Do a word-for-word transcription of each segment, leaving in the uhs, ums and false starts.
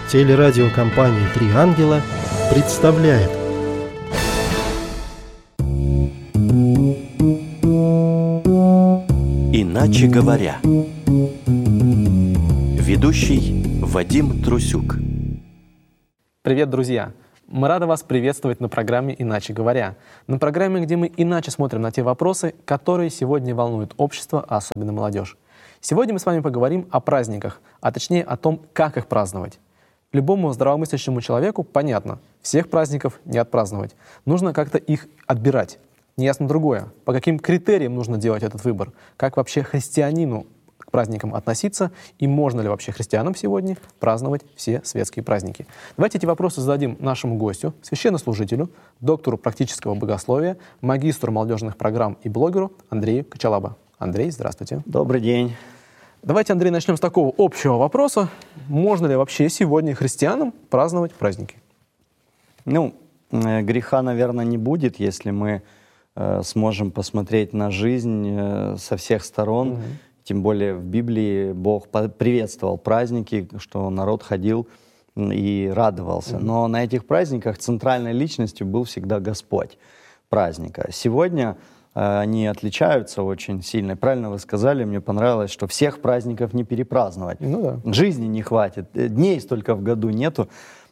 Телерадиокомпания «Три ангела» представляет. Иначе говоря. Ведущий Вадим Трусюк. Привет, друзья! Мы рады вас приветствовать на программе «Иначе говоря». На программе, где мы иначе смотрим на те вопросы, которые сегодня волнуют общество, а особенно молодежь. Сегодня мы с вами поговорим о праздниках, а точнее о том, как их праздновать. Любому здравомыслящему человеку понятно, всех праздников не отпраздновать. Нужно как-то их отбирать. Неясно другое, по каким критериям нужно делать этот выбор, как вообще христианину к праздникам относиться и можно ли вообще христианам сегодня праздновать все светские праздники. Давайте эти вопросы зададим нашему гостю, священнослужителю, доктору практического богословия, магистру молодежных программ и блогеру Андрею Кочалаба. Андрей, здравствуйте. Добрый день. Давайте, Андрей, начнем с такого общего вопроса. Можно ли вообще сегодня христианам праздновать праздники? Ну, греха, наверное, не будет, если мы э, сможем посмотреть на жизнь э, со всех сторон. Угу. Тем более в Библии Бог приветствовал праздники, что народ ходил и радовался. Угу. Но на этих праздниках центральной личностью был всегда Господь праздника. Сегодня они отличаются очень сильно. Правильно вы сказали, мне понравилось, что всех праздников не перепраздновать. Ну да. Жизни не хватит, дней столько в году нету.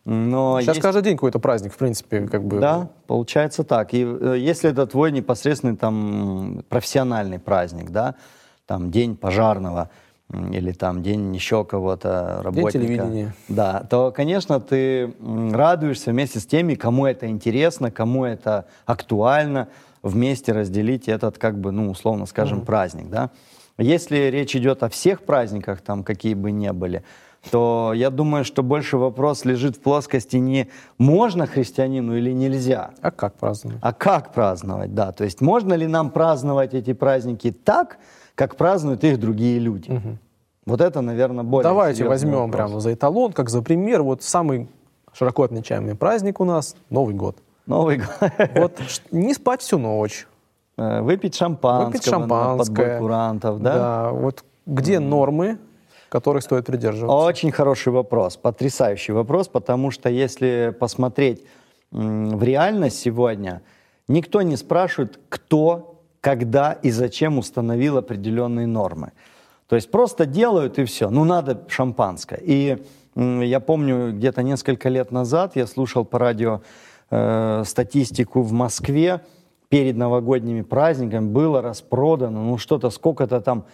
Но сейчас есть... каждый день какой-то праздник, в принципе, как бы. Да, получается так. И если это твой непосредственный там профессиональный праздник, да, там день пожарного или там день еще кого-то, работника. День телевидения. Да, то, конечно, ты радуешься вместе с теми, кому это интересно, кому это актуально, вместе разделить этот, как бы, ну, условно скажем, mm-hmm. праздник, да. Если речь идет о всех праздниках, там, какие бы ни были, то я думаю, что больше вопрос лежит в плоскости не можно христианину или нельзя. А как праздновать? А как праздновать, да. То есть можно ли нам праздновать эти праздники так, как празднуют их другие люди? Mm-hmm. Вот это, наверное, более Давайте возьмем вопрос. Прямо за эталон, как за пример, вот самый широко отмечаемый праздник у нас — Новый год. Новый год. Вот не спать всю ночь. Выпить шампанского, Выпить шампанское. Подбор курантов, да? Да, вот где mm. нормы, которых стоит придерживаться? Очень хороший вопрос, потрясающий вопрос, потому что если посмотреть м, в реальность сегодня, никто не спрашивает, кто, когда и зачем установил определенные нормы. То есть просто делают и все. Ну, надо шампанское. И м, я помню, где-то несколько лет назад я слушал по радио э, статистику в Москве. Перед новогодними праздниками было распродано, ну, что-то, сколько-то там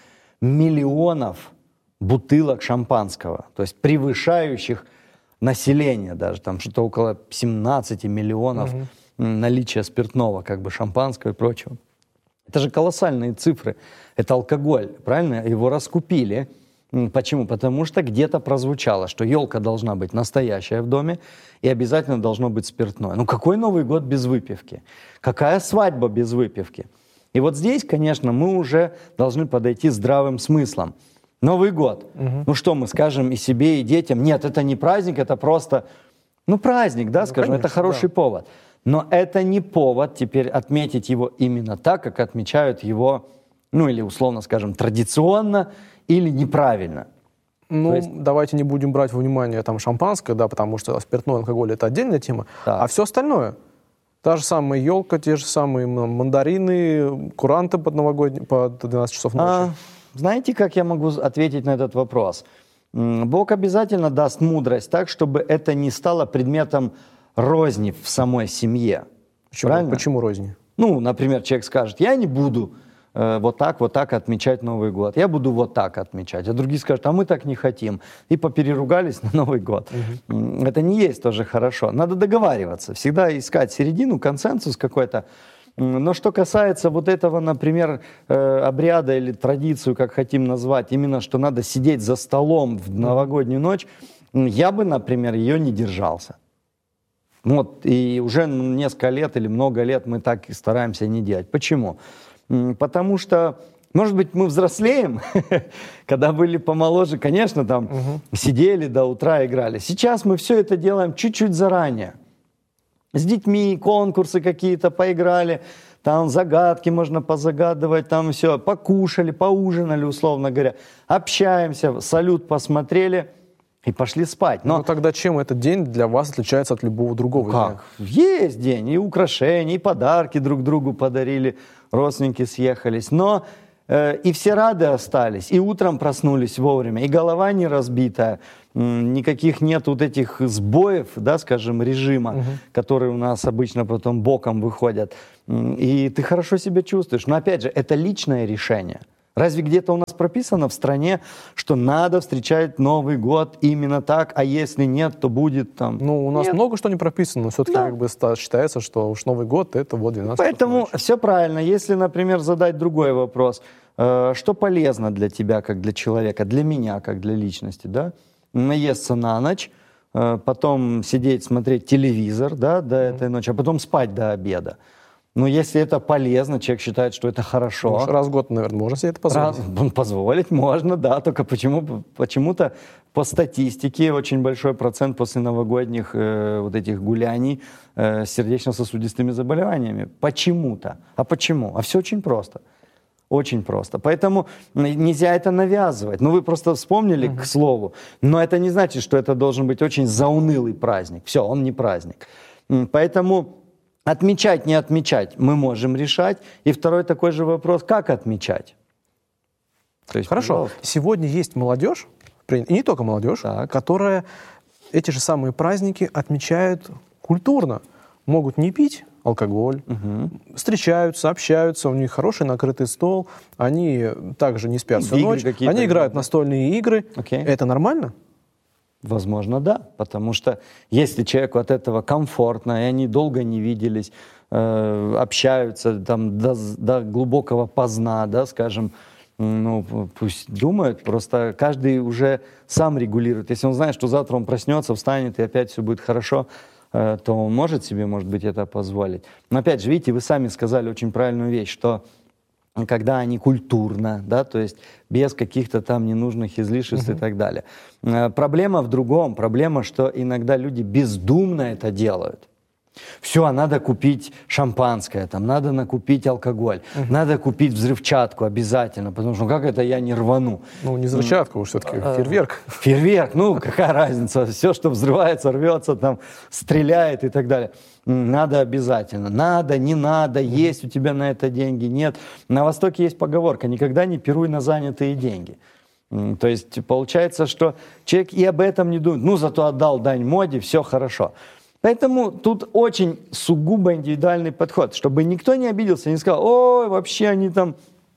миллионов бутылок шампанского. То есть превышающих население даже. Там что-то около семнадцати миллионов угу. наличия спиртного, как бы шампанского и прочего. Это же колоссальные цифры. Это алкоголь, правильно? Его раскупили. Почему? Потому что где-то прозвучало, что елка должна быть настоящая в доме и обязательно должно быть спиртное. Ну какой Новый год без выпивки? Какая свадьба без выпивки? И вот здесь, конечно, мы уже должны подойти здравым смыслом. Новый год. Угу. Ну что мы скажем и себе, и детям? Нет, это не праздник, это просто, ну праздник, да, ну, скажем, конечно, это хороший да. повод. Но это не повод теперь отметить его именно так, как отмечают его, ну или условно скажем, традиционно, или неправильно. Ну, есть... давайте не будем брать во внимание там шампанское, да, потому что спиртной алкоголь — это отдельная тема, да. А все остальное, та же самая елка, те же самые мандарины, куранты под новогодние, под двенадцать часов ночи. А, знаете, как я могу ответить на этот вопрос? Бог обязательно даст мудрость так, чтобы это не стало предметом розни в самой семье. Почему, Правильно? Почему розни? Ну, например, человек скажет, я не буду вот так, вот так отмечать Новый год. Я буду вот так отмечать. А другие скажут, а мы так не хотим. И попереругались на Новый год. Угу. Это не есть тоже хорошо. Надо договариваться. Всегда искать середину, консенсус какой-то. Но что касается вот этого, например, обряда или традицию, как хотим назвать, именно что надо сидеть за столом в новогоднюю ночь, я бы, например, ее не держался. Вот. И уже несколько лет или много лет мы так и стараемся не делать. Почему? Потому что, может быть, мы взрослеем, когда были помоложе, конечно, там угу. сидели до утра, играли. Сейчас мы все это делаем чуть-чуть заранее. С детьми конкурсы какие-то поиграли, там загадки можно позагадывать, там все, покушали, поужинали, условно говоря. Общаемся, салют посмотрели, и пошли спать. Но Ну тогда чем этот день для вас отличается от любого другого дня? как? Есть день, и украшения, и подарки друг другу подарили, родственники съехались. Но э, и все рады остались, и утром проснулись вовремя, и голова не разбитая, м, никаких нет вот этих сбоев, да, скажем, режима, Мгм. которые у нас обычно потом боком выходят. М, И ты хорошо себя чувствуешь. Но опять же, это личное решение. Разве где-то у нас прописано в стране, что надо встречать Новый год именно так, а если нет, то будет там... Ну, у нас Нет. много что не прописано, но все-таки Да. как бы ста- считается, что уж Новый год — это вот двенадцатое Поэтому число. все правильно. Если, например, задать другой вопрос, э, что полезно для тебя, как для человека, для меня, как для личности, да? Наесться на ночь, э, потом сидеть, смотреть телевизор, да, до этой ночи, а потом спать до обеда. Но если это полезно, человек считает, что это хорошо. Потому что раз в год, наверное, можно себе это позволить. Раз- позволить можно, да, только почему, почему-то по статистике очень большой процент после новогодних э, вот этих гуляний э, с сердечно-сосудистыми заболеваниями. Почему-то. А почему? А все очень просто. Очень просто. Поэтому нельзя это навязывать. Ну, вы просто вспомнили, к слову. Но это не значит, что это должен быть очень заунылый праздник. Все, он не праздник. М, Поэтому... Отмечать, не отмечать мы можем решать. И второй такой же вопрос, как отмечать? То есть, Хорошо. пожалуйста. Сегодня есть молодежь, при- и не только молодежь, Так. которая эти же самые праздники отмечают культурно. Могут не пить алкоголь, встречаются, общаются, у них хороший накрытый стол, они также не спят всю Игры ночь, какие-то они играют играют, в настольные игры. Окей. Это нормально? Возможно, да. Потому что если человеку от этого комфортно, и они долго не виделись, э, общаются там, до, до глубокого поздна, да, скажем, ну, пусть думают, просто каждый уже сам регулирует. Если он знает, что завтра он проснется, встанет, и опять все будет хорошо, э, то он может себе, может быть, это позволить. Но опять же, видите, вы сами сказали очень правильную вещь, что когда они культурно, да, то есть без каких-то там ненужных излишеств и так далее. Э, Проблема в другом. Проблема, что иногда люди бездумно это делают. Все, надо купить шампанское, там, надо накупить алкоголь, надо купить взрывчатку обязательно, потому что ну, как это я не рвану? Ну, не взрывчатка, уж все-таки фейерверк. Фейерверк, ну какая разница, все, что взрывается, рвется, там, стреляет и так далее. М, Надо обязательно, надо, не надо, есть у тебя на это деньги, нет. На Востоке есть поговорка, никогда не пируй на занятые деньги. М, То есть получается, что человек и об этом не думает, ну зато отдал дань моде, все хорошо. Поэтому тут очень сугубо индивидуальный подход, чтобы никто не обиделся, не сказал, ой, вообще они там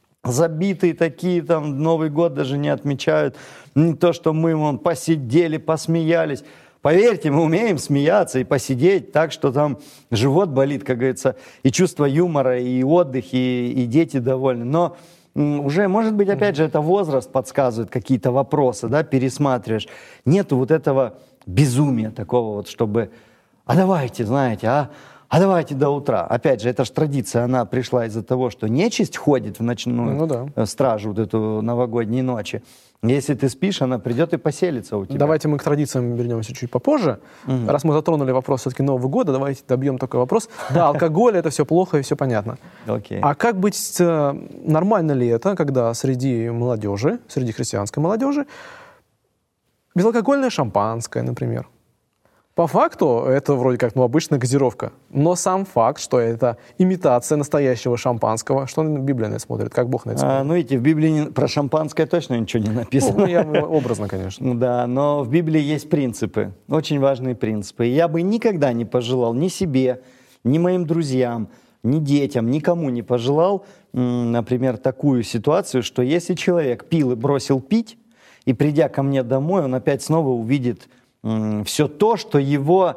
забитые такие, там Новый год даже не отмечают, не то, что мы вон посидели, посмеялись. Поверьте, мы умеем смеяться и посидеть так, что там живот болит, как говорится, и чувство юмора, и отдых, и, и дети довольны. Но м, уже, может быть, опять же, это возраст подсказывает какие-то вопросы, да, пересматриваешь. Нету вот этого безумия такого вот, чтобы, а давайте, знаете, а, а давайте до утра. Опять же, эта же традиция, она пришла из-за того, что нечисть ходит в ночную Ну да. э, стражу вот эту новогодние ночи. Если ты спишь, она придет и поселится у тебя. Давайте мы к традициям вернемся чуть попозже. Раз мы затронули вопрос все-таки Нового года, давайте добьем такой вопрос. Да, алкоголь — это все плохо и все понятно. Окей. А как быть, э, нормально ли это, когда среди молодежи, среди христианской молодежи, безалкогольное шампанское, например? По факту это вроде как ну, обычная газировка, но сам факт, что это имитация настоящего шампанского, что Библия на это смотрит, как Бог на это смотрит? А, ну, видите, в Библии не- про шампанское точно ничего не написано. Ну, я образно, конечно. Ну да, но в Библии есть принципы, очень важные принципы. И я бы никогда не пожелал ни себе, ни моим друзьям, ни детям, никому не пожелал, м, например, такую ситуацию, что если человек пил и бросил пить, и придя ко мне домой, он опять снова увидит м, все то, что его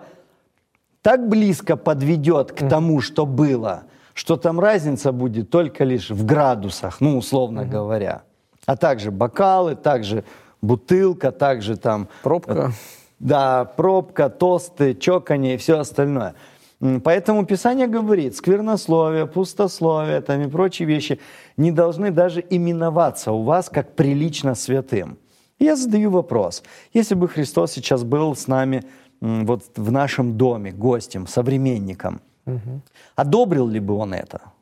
так близко подведет к тому, что было, что там разница будет только лишь в градусах, ну, условно говоря. А также бокалы, также бутылка, также там... Пробка. Да, пробка, тосты, чоканье и все остальное. М, Поэтому Писание говорит, сквернословие, пустословие там и прочие вещи не должны даже именоваться у вас как прилично святым. Я задаю вопрос. Если бы Христос сейчас был с нами м, вот в нашем доме, гостем, современником, одобрил ли бы Он это?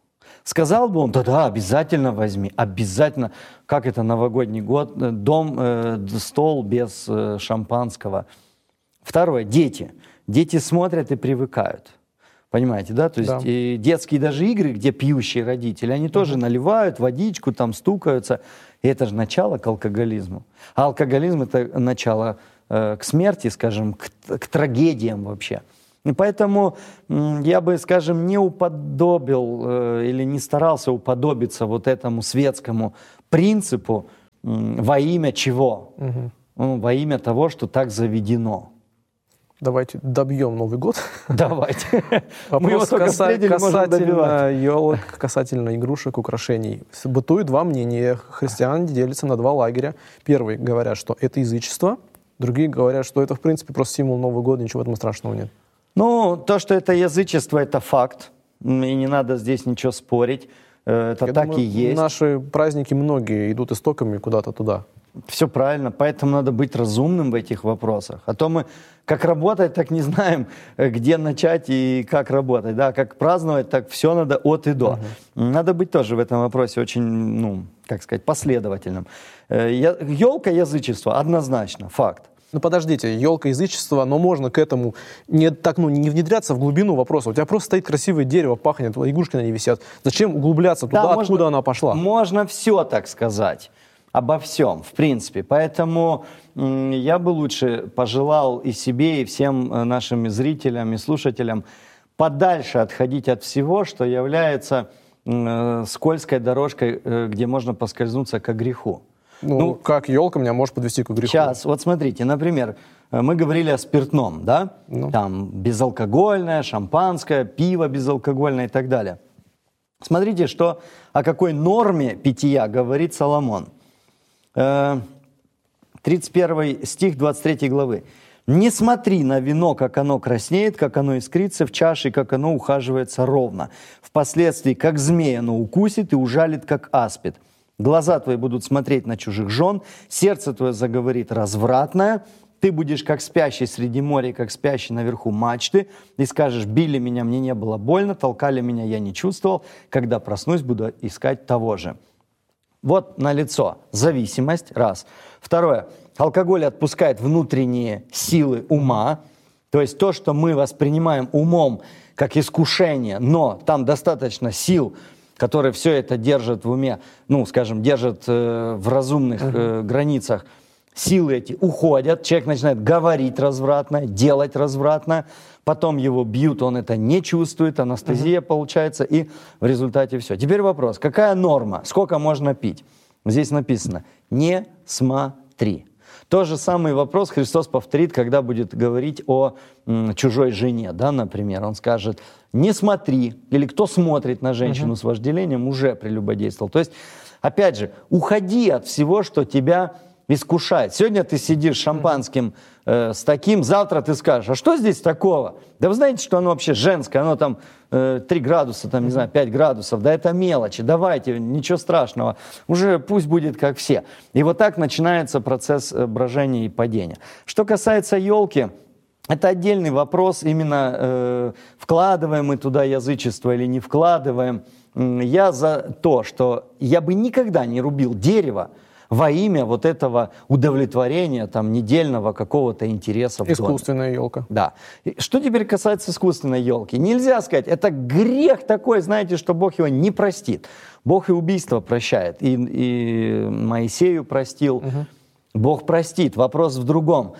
Сказал бы он, да-да, обязательно возьми, обязательно. Как это новогодний год, дом, э, стол без э, шампанского. Второе, дети. Дети смотрят и привыкают. Понимаете, да? То есть Да. и детские даже игры, где пьющие родители, они тоже наливают водичку, там стукаются. И это же начало к алкоголизму. А алкоголизм — это начало э, к смерти, скажем, к, к трагедиям вообще. И поэтому м, я бы, скажем, не уподобил э, или не старался уподобиться вот этому светскому принципу м, во имя чего? Мгм. Ну, во имя того, что так заведено. Давайте добьем Новый год. Давайте. Мы его Вопрос только каса- встретили, можем добивать. касательно елок, касательно игрушек, украшений. С- Бытует два мнения. Христиане делятся на два лагеря. Первые говорят, что это язычество. Другие говорят, что это, в принципе, просто символ Нового года, ничего в этом страшного нет. Ну, то, что это язычество, это факт. М, И не надо здесь ничего спорить. Э, Это Я так думаю, и есть. Наши праздники многие идут истоками куда-то туда. Все правильно, поэтому надо быть разумным в этих вопросах. А то мы как работать, так не знаем, э, где начать и как работать. Да, как праздновать, так все надо от и до. Надо быть тоже в этом вопросе очень, ну, как сказать, последовательным. Э, я- Елка язычество, однозначно, факт. Ну подождите, елка язычество, но можно к этому не, так, ну, не внедряться в глубину вопроса. У тебя просто стоит красивое дерево, пахнет, игрушки на ней висят. Зачем углубляться туда, Да, откуда можно- она пошла? Можно все так сказать. Обо всем, в принципе. Поэтому м, я бы лучше пожелал и себе, и всем э, нашим зрителям и слушателям подальше отходить от всего, что является м, э, скользкой дорожкой, э, где можно поскользнуться ко греху. Ну, ну, как елка меня может подвести к греху? Сейчас, вот смотрите, например, э, мы говорили о спиртном, да? Ну. Там безалкогольное, шампанское, пиво безалкогольное и так далее. Смотрите, что, о какой норме питья говорит Соломон. Э, тридцать первый стих двадцать третьей главы. «Не смотри на вино, как оно краснеет, как оно искрится в чаше, как оно ухаживается ровно. Впоследствии, как змея, оно укусит и ужалит, как аспид. Глаза твои будут смотреть на чужих жен, сердце твое заговорит развратное, ты будешь как спящий среди моря, как спящий наверху мачты, и скажешь, били меня, мне не было больно, толкали меня, я не чувствовал, когда проснусь, буду искать того же». Вот налицо зависимость, раз. Второе. Алкоголь отпускает внутренние силы ума, то есть то, что мы воспринимаем умом как искушение, но там достаточно сил, которые все это держат в уме, ну, скажем, держат э, в разумных э, границах. Силы эти уходят, человек начинает говорить развратно, делать развратно, потом его бьют, он это не чувствует, анестезия получается, и в результате все. Теперь вопрос, какая норма, сколько можно пить? Здесь написано, не смотри. Тот же самый вопрос Христос повторит, когда будет говорить о м, чужой жене, да, например. Он скажет, не смотри, или кто смотрит на женщину uh-huh. с вожделением, уже прелюбодействовал. То есть, опять же, уходи от всего, что тебя искушает. Сегодня ты сидишь с шампанским э, с таким, завтра ты скажешь, а что здесь такого? Да вы знаете, что оно вообще женское, оно там э, три градуса, там, не знаю, пять градусов, да это мелочи, давайте, ничего страшного, уже пусть будет как все. И вот так начинается процесс э, брожения и падения. Что касается елки, это отдельный вопрос, именно э, вкладываем мы туда язычество или не вкладываем. Я за то, что я бы никогда не рубил дерево во имя вот этого удовлетворения, там, недельного какого-то интереса в доме. Искусственная елка. Да. И что теперь касается искусственной елки? Нельзя сказать, это грех такой, знаете, что Бог его не простит. Бог и убийство прощает, и, и Моисею простил. Угу. Бог простит. Вопрос в другом.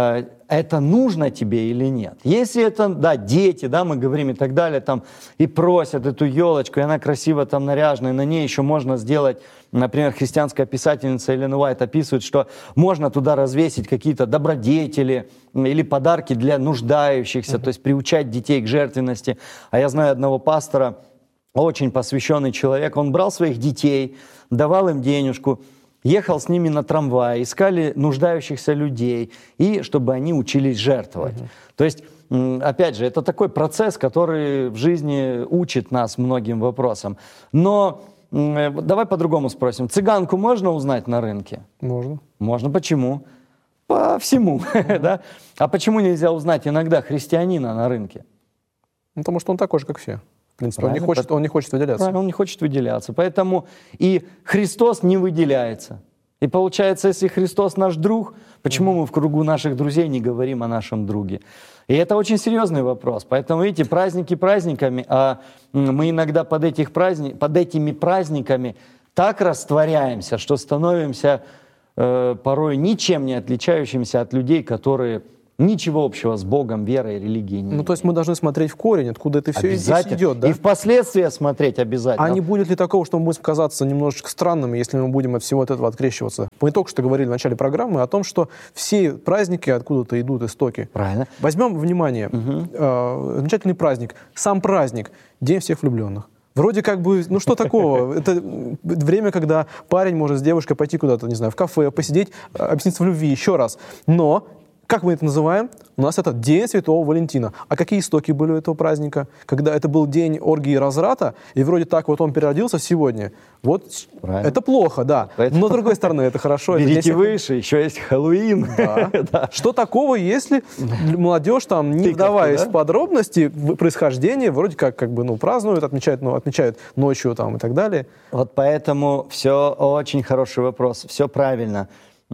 Это нужно тебе или нет? Если это, да, дети, да, мы говорим и так далее, там, и просят эту елочку, и она красиво там наряжена, и на ней еще можно сделать, например, христианская писательница Эллен Уайт описывает, что можно туда развесить какие-то добродетели или подарки для нуждающихся, mm-hmm. то есть приучать детей к жертвенности. А я знаю одного пастора, очень посвященный человек, он брал своих детей, давал им денежку, ехал с ними на трамвае, искали нуждающихся людей, и чтобы они учились жертвовать. Uh-huh. То есть, опять же, это такой процесс, который в жизни учит нас многим вопросам. Но давай по-другому спросим. Цыганку можно узнать на рынке? Можно. Можно. Почему? По всему. Uh-huh. Да? А почему нельзя узнать иногда христианина на рынке? Ну, потому что он такой же, как все. В принципе, он не, хочет, он не хочет выделяться. Правильно, он не хочет выделяться. Поэтому и Христос не выделяется. И получается, если Христос наш друг, почему мы в кругу наших друзей не говорим о нашем друге? И это очень серьезный вопрос. Поэтому, видите, праздники праздниками, а мы иногда под, этих праздник, под этими праздниками так растворяемся, что становимся э, порой ничем не отличающимися от людей, которые ничего общего с Богом, верой, религией не Ну, то есть мы должны смотреть в корень, откуда это все идет, да? И впоследствии смотреть обязательно. А не будет ли такого, что мы будем казаться немножечко странными, если мы будем от всего от этого открещиваться? Мы только что говорили в начале программы о том, что все праздники откуда-то идут истоки. Правильно. Возьмем, внимание, угу. э, замечательный праздник, сам праздник, День всех влюбленных. Вроде как бы, ну что такого? Это время, когда парень может с девушкой пойти куда-то, не знаю, в кафе, посидеть, объясниться в любви еще раз. Но как мы это называем? У нас это День Святого Валентина. А какие истоки были у этого праздника? Когда это был день оргии и разврата, и вроде так вот он переродился сегодня. Вот правильно. Это плохо, да. Поэтому... Но с другой стороны, это хорошо. Берите это выше, еще есть Хэллоуин. Да. Да. Что такого, если молодежь, там, не вдаваясь да? в подробности происхождения, вроде как, как бы, ну, празднуют, отмечают, ну, отмечают ночью там, и так далее? Вот поэтому все очень хороший вопрос, все правильно.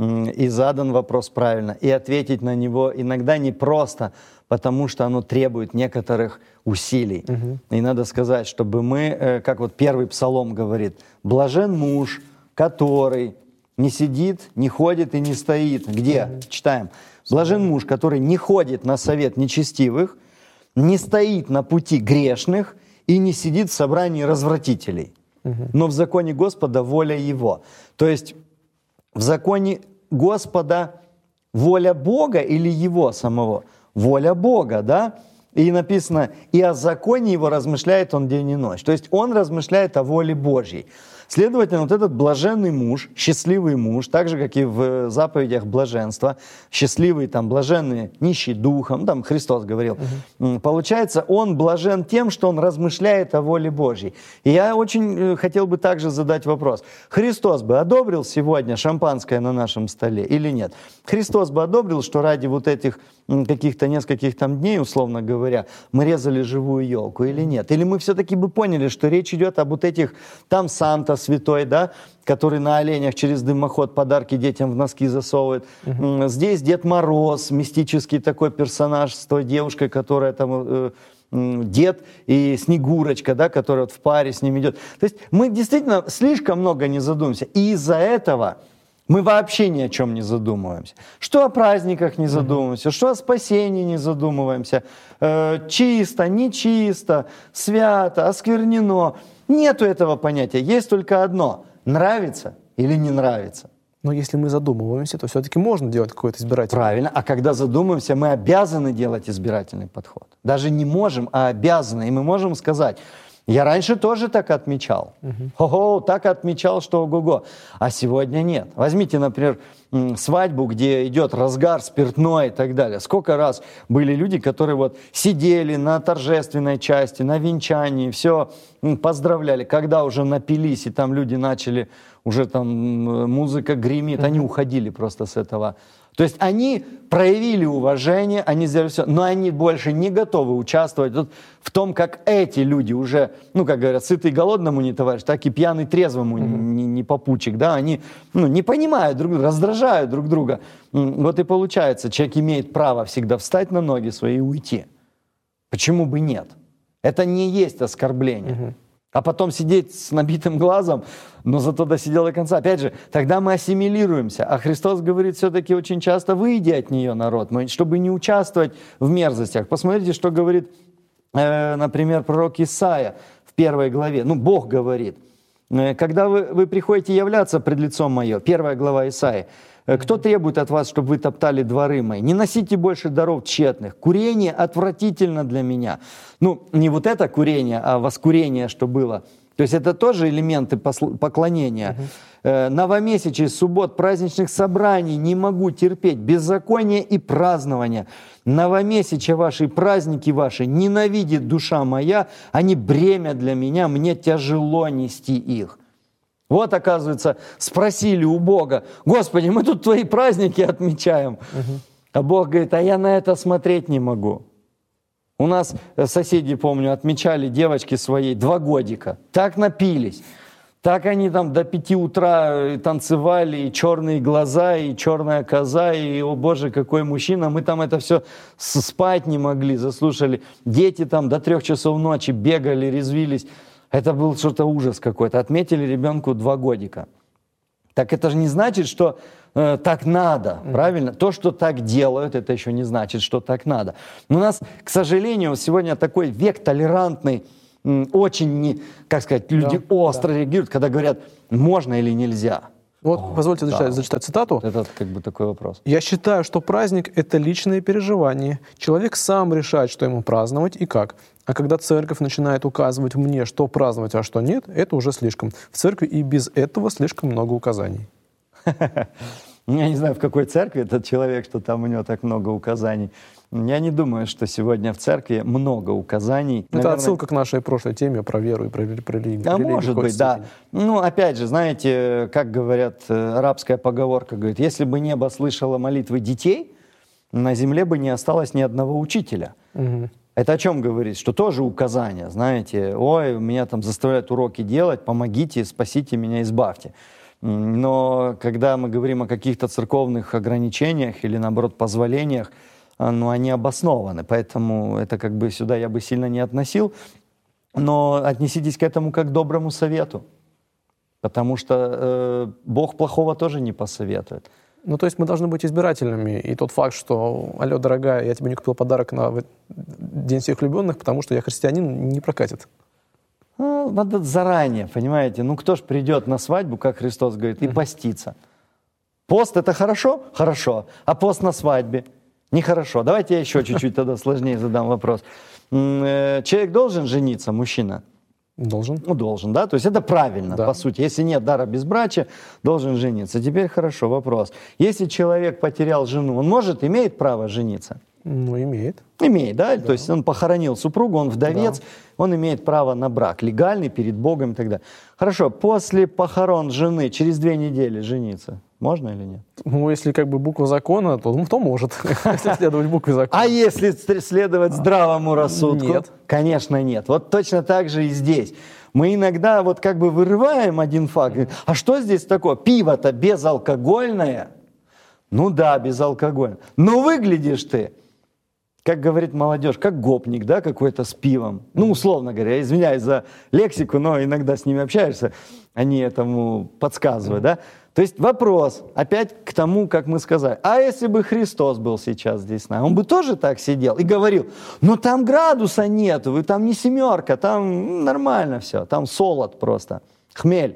И задан вопрос правильно, и ответить на него иногда непросто, потому что оно требует некоторых усилий. Угу. И надо сказать, чтобы мы, как вот первый псалом говорит, «Блажен муж, который не сидит, не ходит и не стоит». Где? Угу. Читаем. «Блажен муж, который не ходит на совет нечестивых, не стоит на пути грешных и не сидит в собрании развратителей, угу. но в законе Господа воля его». То есть в законе Господа воля Бога или Его самого? Воля Бога, да? И написано, и о законе Его размышляет он день и ночь. То есть он размышляет о воле Божьей. Следовательно, вот этот блаженный муж, счастливый муж, так же, как и в заповедях блаженства, счастливый, там, блаженный, нищий духом, там Христос говорил, угу. получается, он блажен тем, что он размышляет о воле Божьей. И я очень хотел бы также задать вопрос. Христос бы одобрил сегодня шампанское на нашем столе или нет? Христос бы одобрил, что ради вот этих каких-то нескольких там дней, условно говоря, мы резали живую елку или нет? Или мы все-таки бы поняли, что речь идет об вот этих, там Санта святой, да, который на оленях через дымоход подарки детям в носки засовывает. Uh-huh. Здесь Дед Мороз, мистический такой персонаж с той девушкой, которая там... Э, Дед и Снегурочка, да, которая вот в паре с ним идет. То есть мы действительно слишком много не задумываемся. И из-за этого мы вообще ни о чем не задумываемся. Что о праздниках не задумываемся, что о спасении не задумываемся. Э, чисто, нечисто, свято, осквернено. Нету этого понятия. Есть только одно. Нравится или не нравится. Но если мы задумываемся, то все-таки можно делать какой-то избирательный. Правильно. А когда задумываемся, мы обязаны делать избирательный подход. Даже не можем, а обязаны. И мы можем сказать, я раньше тоже так отмечал. Uh-huh. Ого, так отмечал, что ого-го. А сегодня нет. Возьмите, например, свадьбу, где идет разгар, спиртное и так далее. Сколько раз были люди, которые вот сидели на торжественной части, на венчании, все поздравляли. Когда уже напились, и там люди начали, уже там музыка гремит, uh-huh. они уходили просто с этого. То есть они проявили уважение, они сделали все, но они больше не готовы участвовать вот в том, как эти люди уже, ну, как говорят, сытый голодному не товарищ, так и пьяный трезвому mm-hmm. не, не попутчик, да, они ну, не понимают друг друга, раздражают друг друга. Вот и получается, человек имеет право всегда встать на ноги свои и уйти. Почему бы нет? Это не есть оскорбление. Mm-hmm. А потом сидеть с набитым глазом, но зато досидел до конца. Опять же, тогда мы ассимилируемся. А Христос говорит все-таки очень часто, выйди от нее, народ, чтобы не участвовать в мерзостях. Посмотрите, что говорит, э, например, пророк Исаия в первой главе. Ну, Бог говорит. Когда вы, вы приходите являться пред лицом мое, первая глава Исаии, кто требует от вас, чтобы вы топтали дворы мои? Не носите больше даров тщетных. Курение отвратительно для меня. Ну, не вот это курение, а воскурение, что было. То есть это тоже элементы поклонения. Uh-huh. Новомесячий, суббот, праздничных собраний не могу терпеть. Беззаконие и празднование. Новомесячие ваши, праздники ваши ненавидит душа моя. Они бремя для меня, мне тяжело нести их. Вот, оказывается, спросили у Бога, Господи, мы тут твои праздники отмечаем. Uh-huh. А Бог говорит, а я на это смотреть не могу. У нас соседи, помню, отмечали девочки своей два годика. Так напились. Так они там до пяти утра танцевали, и черные глаза, и черная коза, и, о боже, какой мужчина. Мы там это все спать не могли, заслушали. Дети там до трех часов ночи бегали, резвились. Это был что-то ужас какой-то. Отметили ребенку два годика. Так это же не значит, что э, так надо, mm-hmm. правильно? То, что так делают, это еще не значит, что так надо. Но у нас, к сожалению, сегодня такой век толерантный, м, очень, не, как сказать, люди да, остро да. реагируют, когда говорят, можно или нельзя. Вот, О, позвольте да. зачитать, зачитать цитату. Это как бы такой вопрос. «Я считаю, что праздник – это личное переживание. Человек сам решает, что ему праздновать и как. А когда церковь начинает указывать мне, что праздновать, а что нет, это уже слишком. В церкви и без этого слишком много указаний». Я не знаю, в какой церкви этот человек, что там у него так много указаний. Я не думаю, что сегодня в церкви много указаний. Это Наверное... отсылка к нашей прошлой теме про веру и про, про религию. А может быть, да. Ну, опять же, знаете, как говорят, арабская поговорка говорит, если бы небо слышало молитвы детей, на земле бы не осталось ни одного учителя. Угу. Это о чем говорит? Что тоже указания, знаете, ой, меня там заставляют уроки делать, помогите, спасите меня, избавьте. Но когда мы говорим о каких-то церковных ограничениях или, наоборот, позволениях, ну, они обоснованы, поэтому это как бы сюда я бы сильно не относил. Но отнеситесь к этому как к доброму совету, потому что э, Бог плохого тоже не посоветует. Ну, то есть мы должны быть избирательными. И тот факт, что, алло, дорогая, я тебе не купил подарок на День всех влюбленных, потому что я христианин, не прокатит. Ну, надо заранее, понимаете? Ну, кто ж придет на свадьбу, как Христос говорит, и поститься? Пост — это хорошо? Хорошо. А пост на свадьбе? Нехорошо. Давайте я еще чуть-чуть тогда сложнее задам вопрос. Человек должен жениться, мужчина? Должен. Ну, должен, да? То есть это правильно, да. по сути. Если нет дара безбрачия, должен жениться. Теперь хорошо, вопрос. Если человек потерял жену, он может, имеет право жениться? Ну, имеет. Имеет, да? да? То есть он похоронил супругу, он вдовец, да. он имеет право на брак, легальный перед Богом и так далее. Хорошо, после похорон жены через две недели жениться можно или нет? Ну, если как бы буква закона, то, ну, то может, если следовать букве закона. А если следовать здравому рассудку? Нет. Конечно, нет. Вот точно так же и здесь. Мы иногда вот как бы вырываем один факт. А что здесь такое? Пиво-то безалкогольное? Ну да, безалкогольное. Но выглядишь ты, как говорит молодежь, как гопник, да, какой-то с пивом. Ну, условно говоря, я извиняюсь за лексику, но иногда с ними общаешься, они этому подсказывают, да. То есть вопрос, опять к тому, как мы сказали, а если бы Христос был сейчас здесь с нами, он бы тоже так сидел и говорил, ну там градуса нету, вы там не семерка, там нормально все, там солод просто, хмель.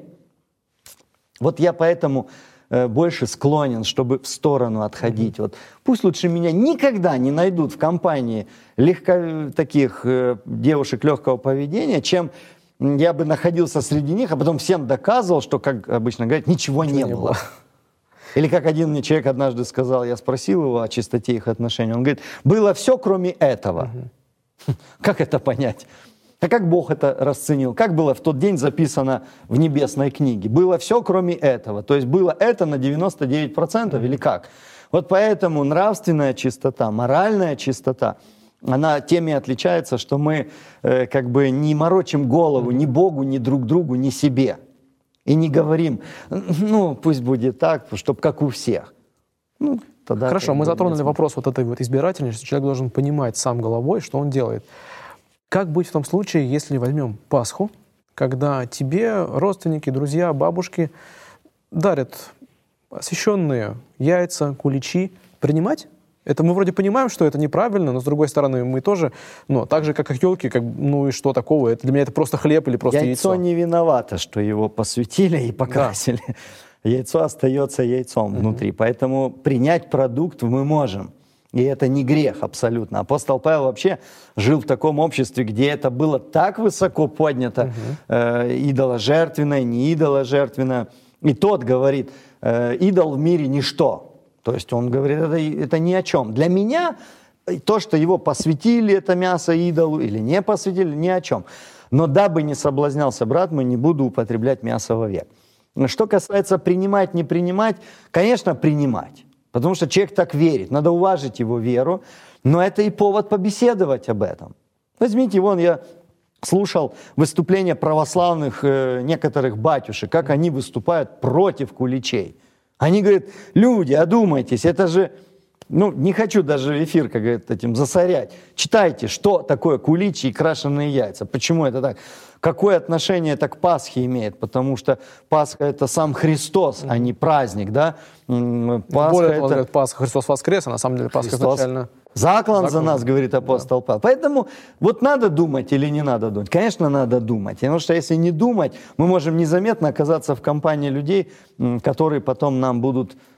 Вот я поэтому э, больше склонен, чтобы в сторону отходить. Mm-hmm. Вот пусть лучше меня никогда не найдут в компании легко, таких э, девушек легкого поведения, чем я бы находился среди них, а потом всем доказывал, что, как обычно говорят, ничего, ничего не, не было. было. Или как один мне человек однажды сказал, я спросил его о чистоте их отношений, он говорит, было все, кроме этого. Угу. Как это понять? А как Бог это расценил? Как было в тот день записано в небесной книге? Было все, кроме этого. То есть было это на девяносто девять процентов или как? Вот поэтому нравственная чистота, моральная чистота, она тем и отличается, что мы э, как бы не морочим голову ни Богу, ни друг другу, ни себе. И не говорим, ну, пусть будет так, чтобы как у всех. Ну, тогда Хорошо, мы затронули вопрос вот этой вот избирательности. Человек должен понимать сам головой, что он делает. Как быть в том случае, если возьмем Пасху, когда тебе родственники, друзья, бабушки дарят освященные яйца, куличи? Принимать? Это мы вроде понимаем, что это неправильно, но с другой стороны мы тоже, ну, так же, как и елки, как, ну и что такого? Это для меня это просто хлеб или просто яйцо. Яйцо не виновато, что его посвятили и покрасили. Да. Яйцо остается яйцом mm-hmm. внутри, поэтому принять продукт мы можем. И это не грех абсолютно. Апостол Павел вообще жил в таком обществе, где это было так высоко поднято, mm-hmm. э, идоложертвенное, не идоложертвенное. И тот говорит, э, идол в мире ничто. То есть он говорит, это, это ни о чем. Для меня то, что его посвятили, это мясо идолу, или не посвятили, ни о чем. Но дабы не соблазнялся брат мой, не буду употреблять мясо вовек. Что касается принимать, не принимать, конечно, принимать. Потому что человек так верит. Надо уважить его веру. Но это и повод побеседовать об этом. Возьмите, вон я слушал выступления православных э, некоторых батюшек, как они выступают против куличей. Они говорят, люди, одумайтесь, это же... Ну, не хочу даже эфир, как говорят, этим засорять. Читайте, что такое куличи и крашеные яйца. Почему это так? Какое отношение это к Пасхе имеет? Потому что Пасха — это сам Христос, mm-hmm. а не праздник, да? Пасха Более того, это... говорят, Пасха, Христос воскрес, а на самом деле Пасха Христос изначально... Заклан, Заклан за нас, да. говорит апостол Павел. Поэтому вот надо думать или не надо думать? Конечно, надо думать. Потому что если не думать, мы можем незаметно оказаться в компании людей, которые потом нам будут